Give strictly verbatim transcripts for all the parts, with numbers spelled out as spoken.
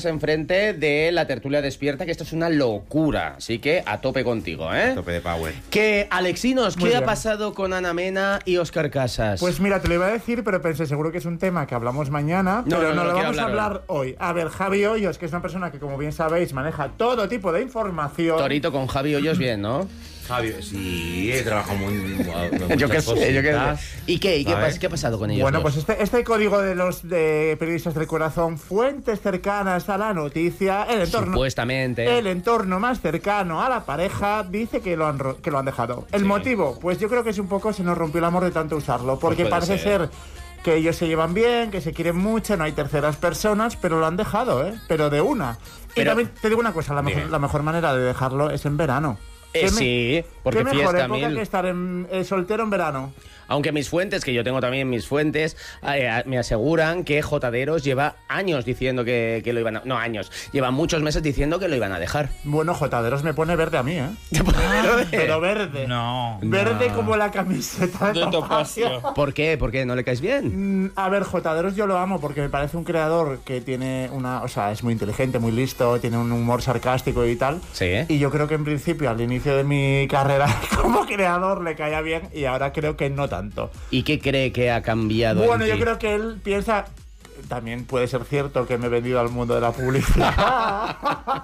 ponerse enfrente de la tertulia despierta, que esto es una locura. Así que a tope contigo, ¿eh? A tope de power. Que, Alexinos, Muy ¿qué bien. ha pasado con Ana Mena y Óscar Casas? Pues mira, te lo iba a decir, pero pensé, seguro que es un tema que hablamos mañana, No, pero no, no, no, lo quiero vamos a hablar hablar hoy. A ver, Javi Hoyos, que es una persona que, como bien sabéis, maneja todo tipo de información. Torito con Javi Hoyos bien, ¿no? Javi, sí, he trabajado muy... muy Yo qué sé, yo qué sé. cositas. ¿Y qué? ¿Y qué, ¿Sabes? pas- qué ha pasado con ellos Bueno, dos? pues este, este código de los de periodistas del corazón, fuentes cercanas a la noticia, el entorno, Supuestamente. el entorno más cercano a la pareja, dice que lo han, ro- que lo han dejado. ¿El Sí. motivo? Pues yo creo que es un poco, se nos rompió el amor de tanto usarlo, porque Pues puede parece ser. ser que ellos se llevan bien, que se quieren mucho, no hay terceras personas, pero lo han dejado, ¿eh? Pero de una. Pero- y también te digo una cosa, la mejor, Dime. la mejor manera de dejarlo es en verano. Eh, ¿Qué me- sí, porque ¿Qué mejor fiesta época mil. que estar en, eh, soltero en verano? Aunque mis fuentes, que yo tengo también mis fuentes, eh, me aseguran que Jotaderos lleva años diciendo que, que lo iban a... No, años. Lleva muchos meses diciendo que lo iban a dejar. Bueno, Jotaderos me pone verde a mí, ¿eh? Pero verde. No. Verde como la camiseta de, De Topacio. Topacio. ¿Por qué? ¿Por qué? ¿No le caes bien? Mm, A ver, Jotaderos yo lo amo porque me parece un creador que tiene una... O sea, es muy inteligente, muy listo, tiene un humor sarcástico y tal. Sí. Y yo creo que en principio, al inicio de mi carrera como creador, le caía bien y ahora creo que no tanto. ¿Y qué cree que ha cambiado en Bueno, yo ti? creo que él piensa... También puede ser cierto que me he vendido al mundo de la publicidad.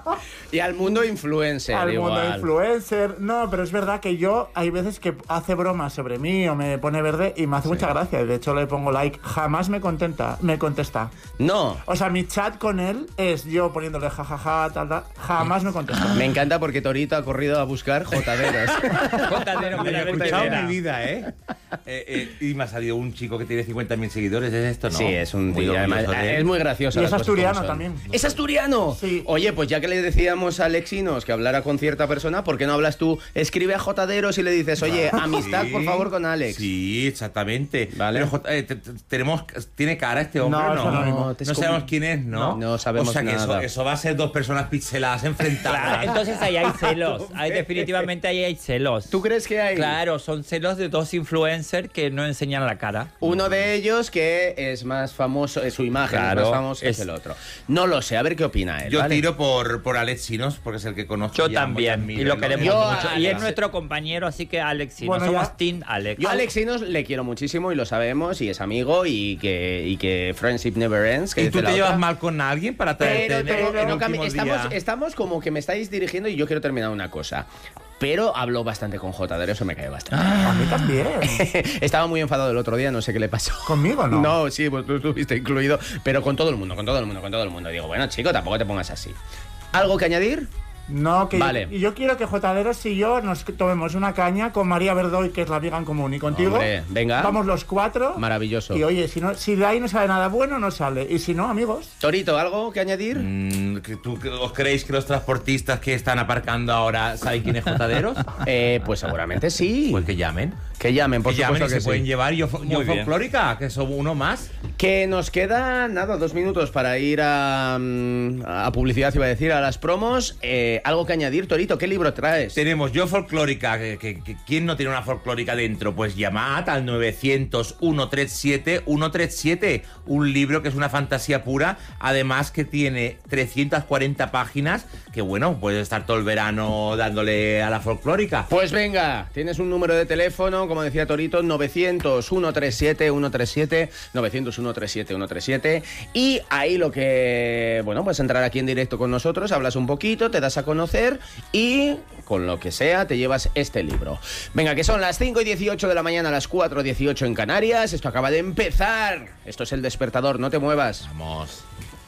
Y al mundo influencer, al igual. mundo influencer. No, pero es verdad que yo hay veces que hace bromas sobre mí o me pone verde y me hace mucha gracia. De hecho, le pongo like. Jamás me contenta, me contesta. No. O sea, mi chat con él es yo poniéndole jajaja, tal, tal. Jamás me contesta. Me encanta porque Torito ha corrido a buscar Jotaderos. Jotadero, No para he ver qué escuchado era. en mi vida, ¿eh? Eh, eh, Y me ha salido un chico que tiene cincuenta mil seguidores, ¿es esto? No. Sí, es un Muy tío. Además, orgulloso de él. es muy gracioso. Y las es cosas como asturiano son. también. ¿Es asturiano? Sí. Oye, pues ya que le decíamos a Alexinos que hablara con cierta persona, ¿por qué no hablas tú? Escribe a Jotaderos y le dices, oye, amistad, Sí, por favor, con Alex. Sí, exactamente. Vale. Pero, J- eh, te- te- tenemos, ¿tiene cara este hombre No, o es no? anónimo. No, te No escom- sabemos quién es, ¿no? No sabemos O sea que nada. Eso, eso va a ser dos personas pixeladas enfrentadas. Claro, entonces ahí hay celos. Ahí definitivamente ahí hay celos. ¿Tú crees que hay? Claro, son celos de dos influencers que no enseñan la cara. Uno de ellos que es más famoso, eh, su imagen Claro, es más famosa es- que el otro. No lo sé, a ver qué opina él. Yo ¿vale? tiro por, por Alexinos, porque es el que conozco. Yo y amo también, admiro, y lo ¿no? queremos Yo, mucho. Y Alex. es nuestro compañero, así que Alex, y Bueno, no somos ya- Team Alex. Yo a Alexinos le quiero muchísimo y lo sabemos, y es amigo, y que, y que friendship never ends. Que ¿Y dice tú la te llevas otra. mal con alguien para traerte Pero en tengo- el- en no el cami- último estamos, día? estamos como que me estáis dirigiendo y yo quiero terminar una cosa. Pero hablo bastante con Jotaderos, eso me cae bastante. A mí también. Estaba muy enfadado el otro día, no sé qué le pasó. ¿Conmigo no? No, sí, pues tú estuviste incluido, pero con todo el mundo, con todo el mundo, con todo el mundo. Digo, bueno, chico, tampoco te pongas así. ¿Algo que añadir? No, que Vale. yo, yo quiero que Jotaderos y yo nos tomemos una caña con María Verdoy, que es la amiga en común, y contigo. Hombre, venga. Vamos los cuatro. Maravilloso. Y oye, si, no, si de ahí no sale nada bueno, no sale. Y si no, amigos. Torito, ¿algo que añadir? Mm, ¿que tú, que ¿Os creéis que los transportistas que están aparcando ahora saben quién es Jotaderos? Eh, pues seguramente sí. Pues que llamen. Que llamen, por que llamen supuesto y que se pueden sí. llevar. Yo, yo Muy bien. folclórica, que son uno más. Que nos queda, nada, dos minutos para ir a, mm, a publicidad, iba a decir, a las promos. Eh, ¿Algo que añadir, Torito? ¿Qué libro traes? Tenemos yo folclórica, que, que- que- ¿quién no tiene una folclórica dentro? Pues llamad al novecientos, ciento treinta y siete, ciento treinta y siete, un libro que es una fantasía pura, además que tiene trescientas cuarenta páginas, que bueno, puedes estar todo el verano dándole a la folclórica. Pues venga, tienes un número de teléfono, como decía Torito, novecientos, ciento treinta y siete, ciento treinta y siete, novecientos, ciento treinta y siete, ciento treinta y siete, y ahí lo que, bueno, pues entrar aquí en directo con nosotros, hablas un poquito, te das a conocer y con lo que sea te llevas este libro. Venga, que son las cinco y dieciocho de la mañana, las cuatro y dieciocho en Canarias, esto acaba de empezar, esto es El Despertador, no te muevas. Vamos.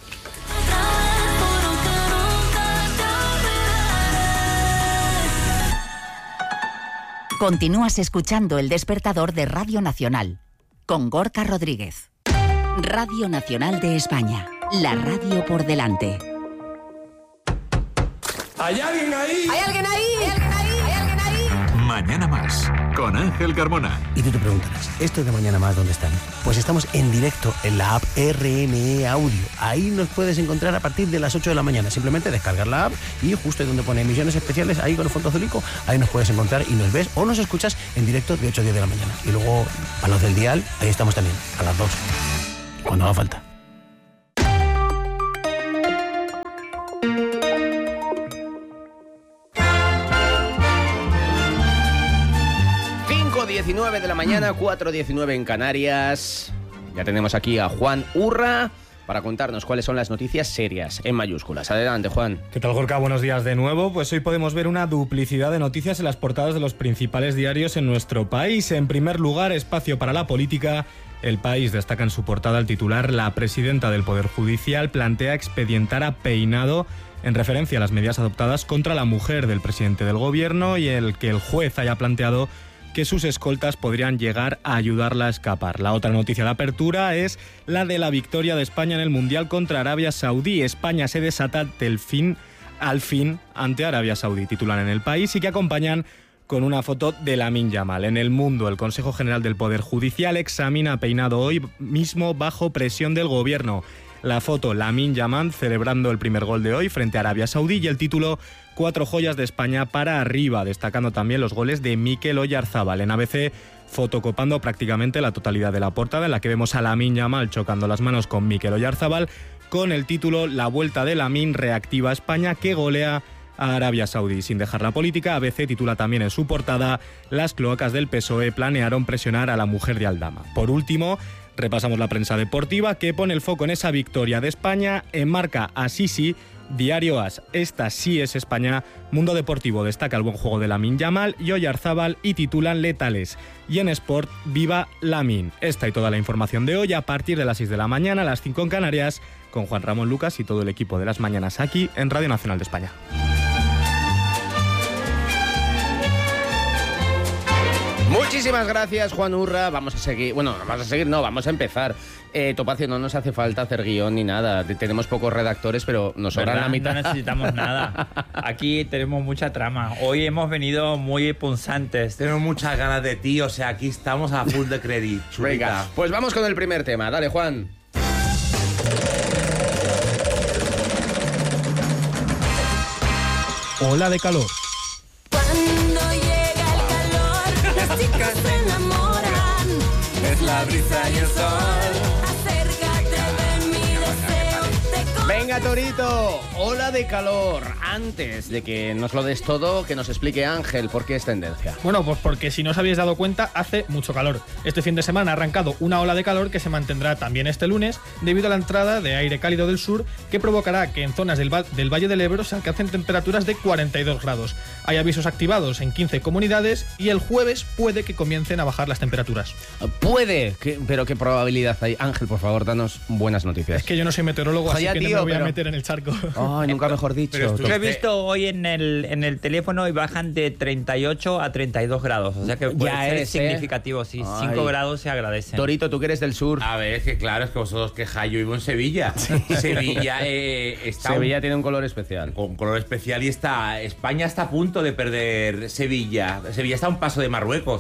Continúas escuchando El Despertador de Radio Nacional, con Gorka Rodríguez. Radio Nacional de España, la radio por delante. ¿Hay alguien ahí? ¿Hay alguien ahí? ¿Hay alguien ahí? ¿Hay alguien ahí? Mañana Más, con Ángel Carmona. Y tú te preguntarás, ¿estos de Mañana Más dónde están? Pues estamos en directo en la app R N E Audio. Ahí nos puedes encontrar a partir de las ocho de la mañana. Simplemente descargar la app y justo ahí donde pone emisiones especiales, ahí con el fondo azulico, ahí nos puedes encontrar y nos ves o nos escuchas en directo de ocho a diez de la mañana. Y luego a los del dial, ahí estamos también, a las dos, cuando haga falta. diecinueve de la mañana, cuatro diecinueve en Canarias. Ya tenemos aquí a Juan Urra para contarnos cuáles son las noticias serias, en mayúsculas. Adelante, Juan. ¿Qué tal, Gorka? Buenos días de nuevo. Pues hoy podemos ver una duplicidad de noticias en las portadas de los principales diarios en nuestro país. En primer lugar, espacio para la política. El País destaca en su portada el titular: la presidenta del Poder Judicial plantea expedientar a Peinado, en referencia a las medidas adoptadas contra la mujer del presidente del gobierno y el que el juez haya planteado que sus escoltas podrían llegar a ayudarla a escapar. La otra noticia de apertura es la de la victoria de España en el Mundial contra Arabia Saudí. España se desata del fin al fin ante Arabia Saudí, titulan en El País, y que acompañan con una foto de Lamine Yamal. En El Mundo, el Consejo General del Poder Judicial examina a Peinado hoy mismo bajo presión del gobierno. La foto, Lamine Yamal celebrando el primer gol de hoy frente a Arabia Saudí, y el título: cuatro joyas de España para arriba, destacando también los goles de Mikel Oyarzabal. En A B C, fotocopando prácticamente la totalidad de la portada, en la que vemos a Lamine Yamal chocando las manos con Mikel Oyarzabal, con el título: la vuelta de Lamine reactiva a España, que golea a Arabia Saudí. Sin dejar la política, A B C titula también en su portada: las cloacas del P S O E planearon presionar a la mujer de Aldama. Por último, repasamos la prensa deportiva, que pone el foco en esa victoria de España. En Marca, Asisi, Diario As, esta sí es España. Mundo Deportivo destaca el buen juego de Lamine Yamal y Oyarzabal y titulan letales. Y en Sport, viva Lamine. Esta y toda la información de hoy a partir de las seis de la mañana, a las cinco en Canarias, con Juan Ramón Lucas y todo el equipo de Las Mañanas aquí en Radio Nacional de España. Muchísimas gracias, Juan Urra. Vamos a seguir, bueno, no vamos a seguir, no, vamos a empezar. Eh, Topacio, no nos hace falta hacer guión ni nada. Tenemos pocos redactores, pero nos sobran la mitad. No necesitamos nada. Aquí tenemos mucha trama. Hoy hemos venido muy punzantes. Tenemos muchas ganas de ti, o sea, aquí estamos a full de crédito. Venga, pues vamos con el primer tema. Dale, Juan. Ola de calor. Se enamoran, es la brisa y el sol. Acércate de mi deseo. Venga, Torito, ola de calor. Antes de que nos lo des todo, que nos explique Ángel por qué es tendencia. Bueno, pues porque si no os habéis dado cuenta, hace mucho calor. Este fin de semana ha arrancado una ola de calor que se mantendrá también este lunes debido a la entrada de aire cálido del sur, que provocará que en zonas del, va- del Valle del Ebro se alcancen temperaturas de cuarenta y dos grados. Hay avisos activados en quince comunidades y el jueves puede que comiencen a bajar las temperaturas. Puede, que, pero ¿qué probabilidad hay? Ángel, por favor, danos buenas noticias. Es que yo no soy meteorólogo, Joder, así que tío, no me voy pero- a meter en el charco. Ay, nunca mejor dicho. Pero esto- Lo he visto hoy en el, en el teléfono y bajan de treinta y ocho a treinta y dos grados. O sea que puede Ya ser es, ¿eh? significativo. Sí, Ay. cinco grados se agradecen. Torito, tú que eres del sur. A ver, es que claro, es que vosotros quejáis, yo vivo en Sevilla. Sevilla eh, está Sevilla un- tiene un color especial. con color especial y está España está a punto de perder Sevilla. Sevilla está a un paso de Marruecos.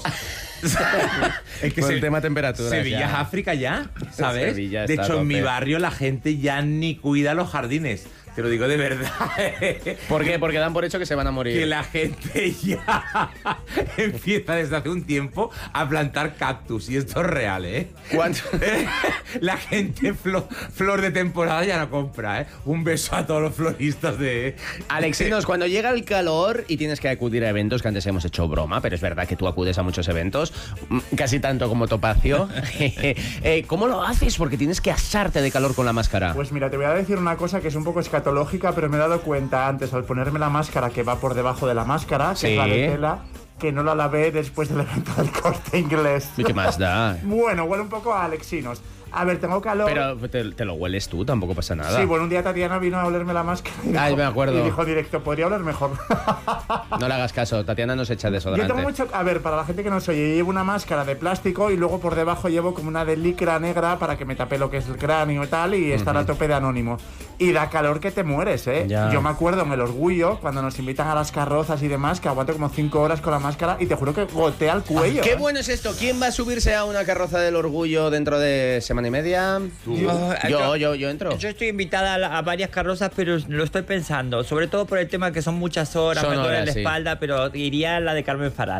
Es Con el tema temperatura. Sevilla ya. es África ya, ¿sabes? Sevilla De está hecho, a en mi tope. barrio la gente ya ni cuida los jardines. Te lo digo de verdad. ¿Por qué? Porque dan por hecho que se van a morir. Que la gente ya empieza desde hace un tiempo a plantar cactus. Y esto es real, ¿eh? ¿Cuánto? La gente flor, flor de temporada ya no compra, ¿eh? Un beso a todos los floristas de... Alexinos, cuando llega el calor y tienes que acudir a eventos, que antes hemos hecho broma, pero es verdad que tú acudes a muchos eventos, mm, casi tanto como Topacio. eh, ¿Cómo lo haces? Porque tienes que asarte de calor con la máscara. Pues mira, te voy a decir una cosa que es un poco escatológica, pero me he dado cuenta antes al ponerme la máscara que va por debajo de la máscara, que Sí. es la de tela, que no la lavé después del evento del Corte Inglés. ¿Y qué más da? Bueno, huele un poco a Alexinos. A ver, tengo calor. Pero te, te lo hueles tú, tampoco pasa nada. Sí, bueno, un día Tatiana vino a olerme la máscara y dijo, Ay, me acuerdo. y dijo directo, podría oler mejor. No le hagas caso, Tatiana nos echa Yo desodorante. tengo mucho... A ver, para la gente que no soy, yo llevo una máscara de plástico y luego por debajo llevo como una de licra negra para que me tape lo que es el cráneo y tal, y estar a tope de anónimo. Y da calor que te mueres, ¿eh? Ya. Yo me acuerdo en el Orgullo, cuando nos invitan a las carrozas y demás, que aguanto como cinco horas con la máscara y te juro que gotea el cuello. ¡Qué ¿eh? bueno es esto! ¿Quién va a subirse a una carroza del orgullo dentro de semana y media? Oh, Yo, yo, yo entro. Yo estoy invitada a, la- a varias carrozas, pero lo estoy pensando. Sobre todo por el tema que son muchas horas, Son me duele horas, la sí. espalda, pero iría a la de Carmen Farala.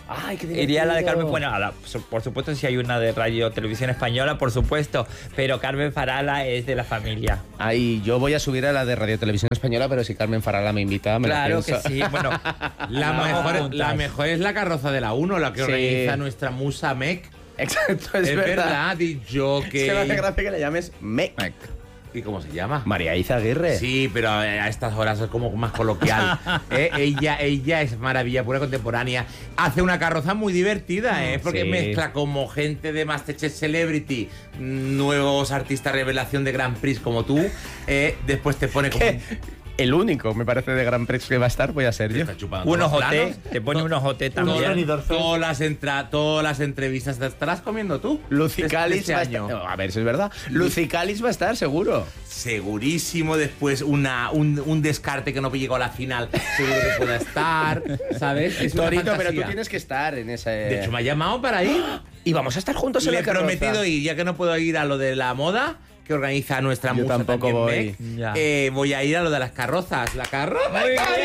Ay, qué divertido. Iría a la de Carmen, bueno, a la- por supuesto si hay una de Radio Televisión Española, por supuesto, pero Carmen Farala es de la familia. Ay, yo voy a subir a la de Radio Televisión Española, pero si Carmen Farala me invita, me lo Claro que pienso. sí, bueno, La vamos mejor, juntas. la mejor es la carroza de la uno, la que Sí. organiza nuestra musa Mec. Exacto, es, Es verdad, y yo Es que me hace que... gracia que le llames Mec. ¿Y cómo se llama? María Isa Aguirre. Sí, pero a estas horas es como más coloquial. ¿eh? Ella, ella es maravilla pura contemporánea. Hace una carroza muy divertida, ¿eh? Porque Sí. mezcla como gente de Masterchef Celebrity, nuevos artistas revelación de Grand Prix como tú. ¿eh? Después te pone como... Que el único, me parece, de Gran Prix que va a estar voy a ser yo. Está chupando Unos todos los oté, planos. te pone unos oté Unos también. Benidorm Fest. Todas las, entra, todas las entrevistas te estarás comiendo tú. Lucy Este- Calis este va a año. estar. No, a ver si es verdad. Lucy Calis va a estar, seguro. Segurísimo, después una, un, un descarte que no llegó a la final, seguro que pueda estar, ¿sabes? Es una Torito, pero fantasía. tú tienes que estar en ese. De hecho, me ha llamado para ir. Y vamos a estar juntos en Le la he carroza. prometido ir, ya que no puedo ir a lo de la moda, que organiza nuestra Yo musa tampoco también, voy. Meg, Ya. eh, voy a ir a lo de las carrozas. La carroza.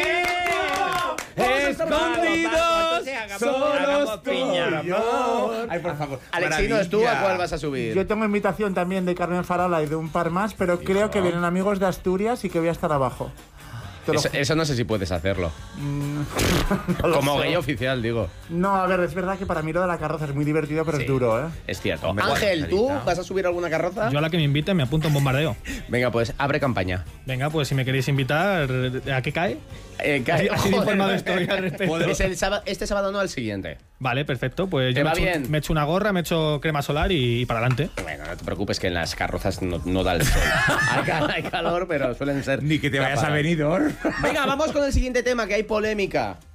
¡Escondidos! Hagamos piña. Ay, por favor. Alexinos, ¿tú a maravilla. cuál vas a subir? Yo tengo invitación también de Carmen Farala y de un par más, pero creo que vienen amigos de Asturias y que voy a estar abajo. Te lo Eso, ju- eso no sé si puedes hacerlo. no lo Como sé. gay oficial, digo. No, a ver, es verdad que para mí lo de la carroza es muy divertido, pero Sí. es duro, ¿eh? Es cierto. Me Ángel, ¿tú guarda, vas a subir alguna carroza? Yo a la que me inviten me apunto un bombardeo. Venga, pues abre campaña. Venga, pues si me queréis invitar, ¿a qué cae? Eh, ca- Así, así de Joder. informado estoy al respecto. Es el sábado- este sábado no, el siguiente. Vale, perfecto. Pues ¿Te yo me va echo, bien? me echo una gorra, me echo crema solar y, y para adelante. Bueno, no te preocupes que en las carrozas no, no da el sol. hay, ca- hay calor, pero suelen ser. Ni que te vayas a tapadas. Benidorm. Venga, vamos con el siguiente tema, que hay polémica.